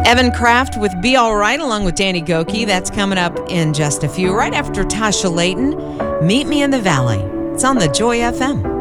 Evan Kraft with Be All Right along with Danny Goki. That's coming up in just a few. Right after Tasha Layton, Meet Me in the Valley. It's on the Joy FM.